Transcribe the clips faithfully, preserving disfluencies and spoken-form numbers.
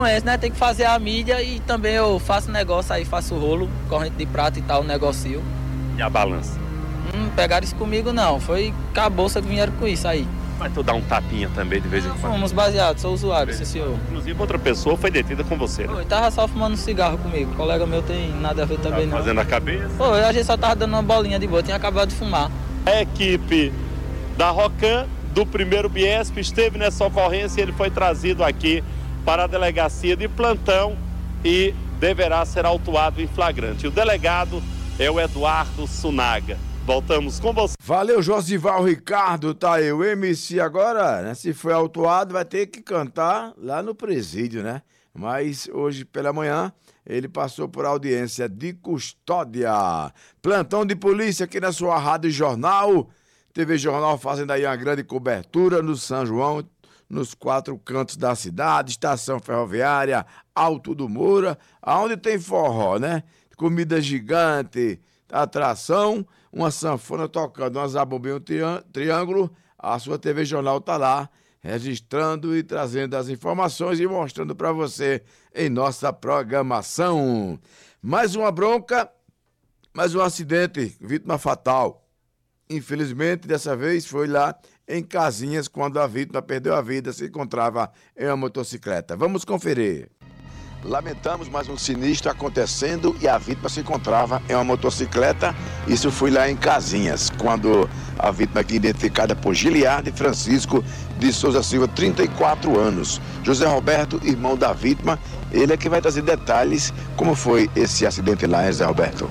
Conhece, né? Tem que fazer a mídia e também eu faço negócio aí, faço rolo, corrente de prata e tal, negocio. E a balança? Hum, pegaram isso comigo não, foi com a bolsa que vieram com isso aí. Mas tu dá um tapinha também de vez em quando? Fomos baseados, sou usuário, sim senhor. Inclusive outra pessoa foi detida com você, né? Pô, tava só fumando cigarro comigo, o colega meu tem nada a ver também Tá não. fazendo a cabeça? Pô, a gente só tava dando uma bolinha de boa, tinha acabado de fumar. A equipe da Rocan, do primeiro Biesp, esteve nessa ocorrência e ele foi trazido aqui para a delegacia de plantão e deverá ser autuado em flagrante. O delegado é o Eduardo Sunaga. Voltamos com você. Valeu, Josival Ricardo, tá aí. O M C agora, né, se foi autuado, vai ter que cantar lá no presídio, né? Mas hoje pela manhã ele passou por audiência de custódia. Plantão de polícia aqui na sua Rádio Jornal. T V Jornal fazendo aí uma grande cobertura no São João, nos quatro cantos da cidade, estação ferroviária, Alto do Moura, aonde tem forró, né? Comida gigante, atração, uma sanfona tocando, uma zabumba, um triângulo, a sua T V Jornal tá lá, registrando e trazendo as informações e mostrando para você em nossa programação. Mais uma bronca, mais um acidente, vítima fatal. Infelizmente, dessa vez foi lá em Casinhas, quando a vítima perdeu a vida, se encontrava em uma motocicleta. Vamos conferir. Lamentamos mais um sinistro acontecendo e a vítima se encontrava em uma motocicleta. Isso foi lá em Casinhas, quando a vítima aqui identificada por Giliardi Francisco de Souza Silva, trinta e quatro anos. José Roberto, irmão da vítima, ele é que vai trazer detalhes. Como foi esse acidente lá, José Roberto?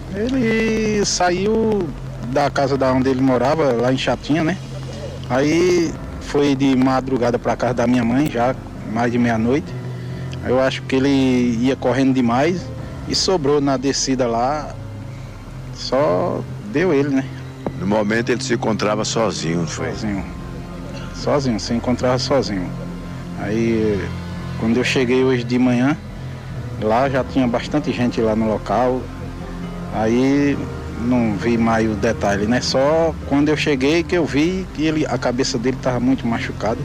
Ele saiu da casa da onde ele morava, lá em Chatinha, né? Aí foi de madrugada para casa da minha mãe, já mais de meia-noite. Eu acho que ele ia correndo demais e sobrou na descida lá, só deu ele, né? No momento ele se encontrava sozinho, não foi? Sozinho, sozinho, se encontrava sozinho. Aí, quando eu cheguei hoje de manhã, lá já tinha bastante gente lá no local, aí não vi mais o detalhe, né? Só quando eu cheguei que eu vi que ele, a cabeça dele estava muito machucada.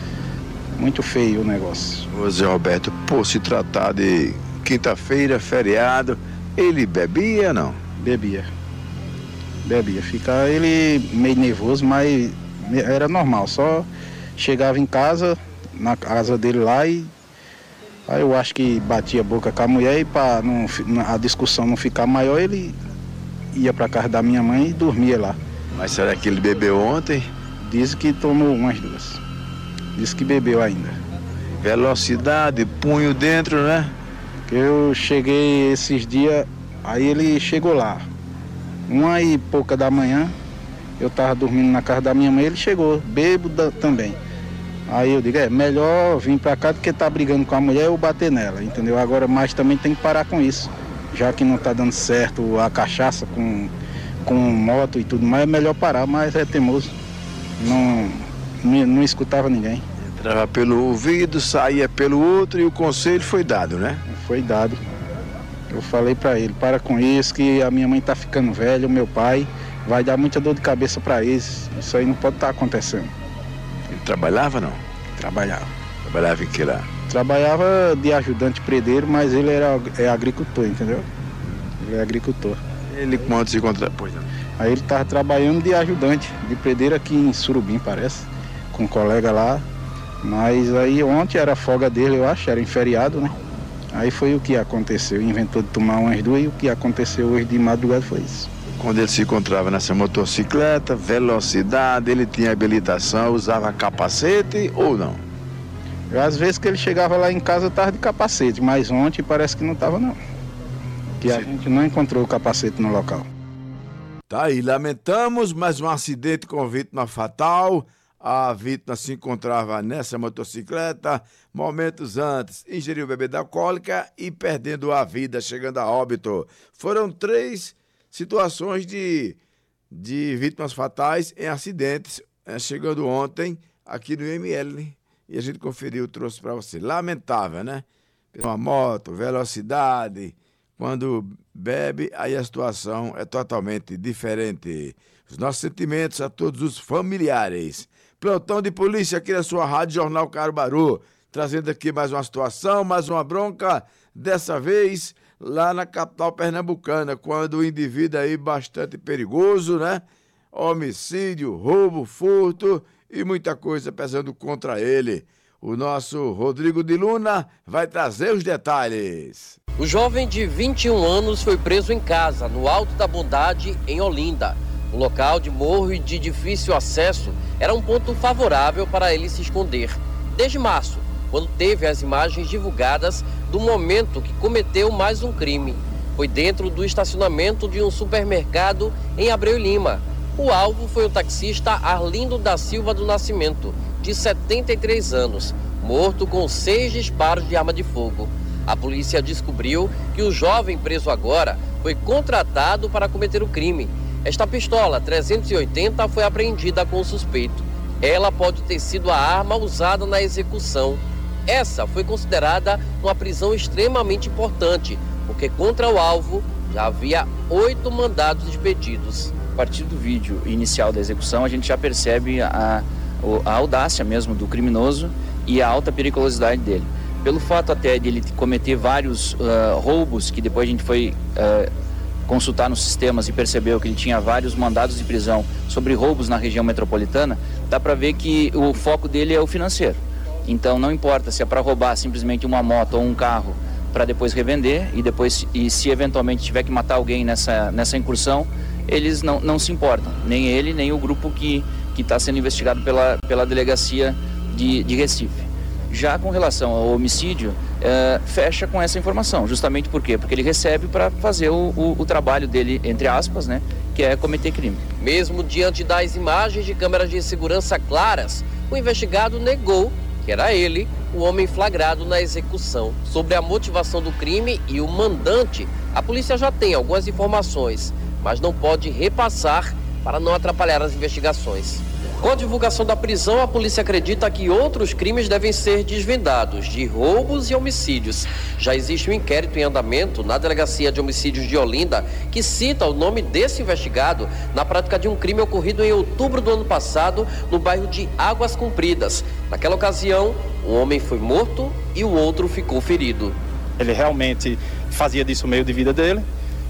Muito feio o negócio. José Roberto, por se tratar de quinta-feira, feriado, ele bebia, não? Bebia. Bebia. Fica ele meio nervoso, mas era normal. Só chegava em casa, na casa dele lá, e aí eu acho que batia a boca com a mulher e para a discussão não ficar maior, ele ia para casa da minha mãe e dormia lá. Mas será que ele bebeu ontem? Diz que tomou umas duas. Diz que bebeu ainda. Velocidade, punho dentro, né? Eu cheguei esses dias, aí ele chegou lá. Uma e pouca da manhã, eu tava dormindo na casa da minha mãe, ele chegou, bêbado também. Aí eu digo, é melhor vir pra cá do que tá brigando com a mulher ou bater nela, entendeu? Agora, mas também tem que parar com isso. Já que não tá dando certo a cachaça com, com moto e tudo mais, é melhor parar, mas é teimoso. Não... Não, não escutava ninguém. Entrava pelo ouvido, saía pelo outro e o conselho foi dado, né? Foi dado. Eu falei pra ele, para com isso, que a minha mãe tá ficando velha, o meu pai, vai dar muita dor de cabeça pra eles. Isso aí não pode estar acontecendo. Ele trabalhava, não? Trabalhava. Trabalhava em que lá? Trabalhava de ajudante predeiro, mas ele era é agricultor, entendeu? Ele é agricultor. Ele quando se encontra... Pois não. Aí ele tava trabalhando de ajudante, de predeiro aqui em Surubim, parece. Com um colega lá, mas aí ontem era a folga dele, eu acho, era em feriado, né? Aí foi o que aconteceu, inventou de tomar umas duas e o que aconteceu hoje de madrugada foi isso. Quando ele se encontrava nessa motocicleta, velocidade, ele tinha habilitação, usava capacete ou não? Às vezes que ele chegava lá em casa tava de capacete, mas ontem parece que não tava não. Que a gente não encontrou o capacete no local. Tá aí, lamentamos mais um acidente com vítima fatal. A vítima se encontrava nessa motocicleta, momentos antes, ingeriu bebida alcoólica e perdendo a vida, chegando a óbito. Foram três situações de, de vítimas fatais em acidentes, é, chegando ontem aqui no I M L, e a gente conferiu, trouxe para você. Lamentável, né? Uma moto, velocidade, quando bebe, aí a situação é totalmente diferente. Os nossos sentimentos a todos os familiares. Plantão de polícia aqui na sua Rádio Jornal Caruaru. trazendo aqui mais uma situação, mais uma bronca, dessa vez lá na capital pernambucana, quando o indivíduo aí bastante perigoso, né? Homicídio, roubo, furto e muita coisa pesando contra ele. O nosso Rodrigo de Luna vai trazer os detalhes. O jovem de vinte e um anos foi preso em casa, no Alto da Bondade, em Olinda. O local de morro e de difícil acesso era um ponto favorável para ele se esconder. Desde março, quando teve as imagens divulgadas do momento que cometeu mais um crime. Foi dentro do estacionamento de um supermercado em Abreu Lima. O alvo foi o taxista Arlindo da Silva do Nascimento, de setenta e três anos, morto com seis disparos de arma de fogo. A polícia descobriu que o jovem preso agora foi contratado para cometer o crime. Esta pistola trezentos e oitenta foi apreendida com o suspeito. Ela pode ter sido a arma usada na execução. Essa foi considerada uma prisão extremamente importante, porque contra o alvo já havia oito mandados expedidos. A partir do vídeo inicial da execução, a gente já percebe a, a audácia mesmo do criminoso e a alta periculosidade dele. Pelo fato até de ele cometer vários uh, roubos, que depois a gente foi uh, consultar nos sistemas e percebeu que ele tinha vários mandados de prisão sobre roubos na região metropolitana, dá para ver que o foco dele é o financeiro. Então não importa se é para roubar simplesmente uma moto ou um carro para depois revender e depois e se eventualmente tiver que matar alguém nessa, nessa incursão, eles não, não se importam, nem ele, nem o grupo que está sendo investigado pela, pela delegacia de, de Recife. Já com relação ao homicídio, é, fecha com essa informação, justamente por quê? Porque ele recebe para fazer o, o, o trabalho dele, entre aspas, né, que é cometer crime. Mesmo diante das imagens de câmeras de segurança claras, o investigado negou que era ele o homem flagrado na execução. Sobre a motivação do crime e o mandante, a polícia já tem algumas informações, mas não pode repassar para não atrapalhar as investigações. Com a divulgação da prisão, a polícia acredita que outros crimes devem ser desvendados, de roubos e homicídios. Já existe um inquérito em andamento na Delegacia de Homicídios de Olinda, que cita o nome desse investigado na prática de um crime ocorrido em outubro do ano passado, no bairro de Águas Compridas. Naquela ocasião, um homem foi morto e o outro ficou ferido. Ele realmente fazia disso o meio de vida dele.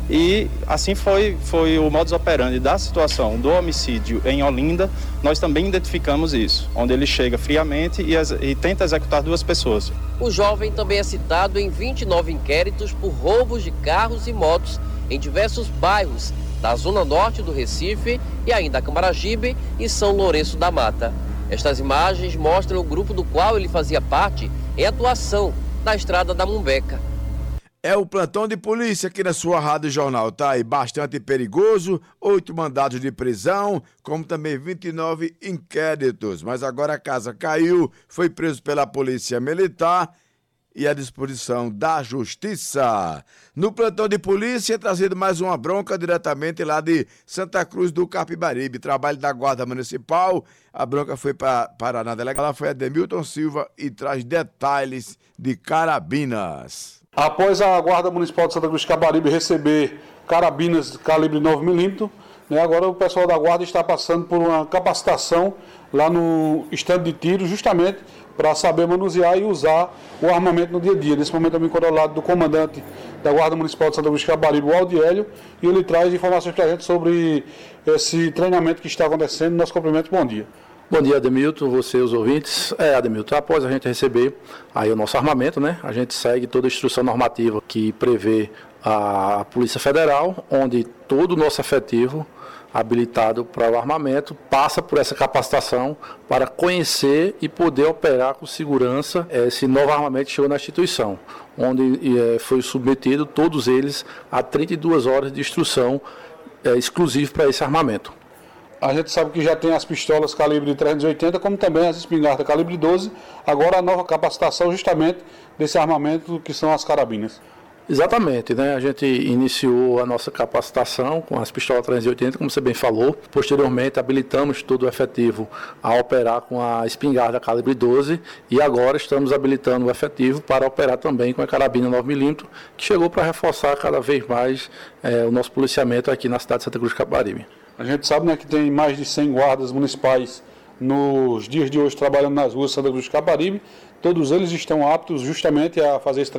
E assim foi, foi o modus operandi da situação do homicídio em Olinda. Nós também identificamos isso, onde ele chega friamente e, e tenta executar duas pessoas. O jovem também é citado em vinte e nove inquéritos por roubos de carros e motos em diversos bairros da zona norte do Recife e ainda Camaragibe e São Lourenço da Mata. Estas imagens mostram o grupo do qual ele fazia parte em atuação na estrada da Mumbeca. É o plantão de polícia aqui na sua Rádio Jornal, tá? E bastante perigoso, oito mandados de prisão, como também vinte e nove inquéritos. Mas agora a casa caiu, foi preso pela polícia militar e à disposição da justiça. No plantão de polícia, trazido mais uma bronca diretamente lá de Santa Cruz do Capibaribe, trabalho da Guarda Municipal. A bronca foi para parar na delegacia, ela foi a Demilton Silva e traz detalhes de carabinas. Após a Guarda Municipal de Santa Cruz do Capibaribe receber carabinas calibre nove milímetros, né, agora o pessoal da Guarda está passando por uma capacitação lá no estande de tiro, justamente para saber manusear e usar o armamento no dia a dia. Nesse momento eu me encontro ao lado do comandante da Guarda Municipal de Santa Cruz do Capibaribe, o Aldiélio, e ele traz informações para a gente sobre esse treinamento que está acontecendo. Nosso cumprimento, bom dia. Bom dia, Ademilton, você e os ouvintes. É, Ademilton, após a gente receber aí o nosso armamento, né, a gente segue toda a instrução normativa que prevê a Polícia Federal, onde todo o nosso efetivo habilitado para o armamento passa por essa capacitação para conhecer e poder operar com segurança esse novo armamento que chegou na instituição, onde é, foi submetido todos eles a trinta e duas horas de instrução é, exclusiva para esse armamento. A gente sabe que já tem as pistolas calibre trezentos e oitenta, como também as espingardas calibre doze. Agora a nova capacitação justamente desse armamento que são as carabinas. Exatamente, né? A gente iniciou a nossa capacitação com as pistolas trezentos e oitenta, como você bem falou. Posteriormente, habilitamos todo o efetivo a operar com a espingarda calibre doze e agora estamos habilitando o efetivo para operar também com a carabina nove milímetros, que chegou para reforçar cada vez mais é, o nosso policiamento aqui na cidade de Santa Cruz do Capibaribe. A gente sabe, né, que tem mais de cem guardas municipais nos dias de hoje trabalhando nas ruas de Santa Cruz do Capibaribe. todos eles estão aptos justamente a fazer esse